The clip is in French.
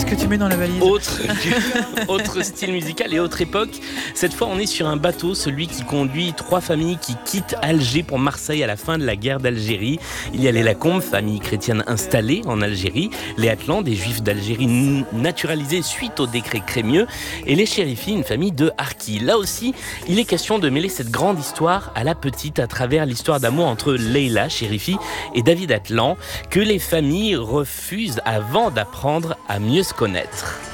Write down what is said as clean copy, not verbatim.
que tu mets dans la valise. Autre style musical et autre époque. Cette fois, on est sur un bateau, celui qui conduit 3 familles qui quittent Alger pour Marseille à la fin de la guerre d'Algérie. Il y a les Lacombe, famille chrétienne installée en Algérie, les Atlan, des juifs d'Algérie naturalisés suite au décret Crémieux, et les Chérifi, une famille de Harkis. Là aussi, il est question de mêler cette grande histoire à la petite à travers l'histoire d'amour entre Leila Chérifi et David Atlan, que les familles refusent avant d'apprendre à mieux se connaître.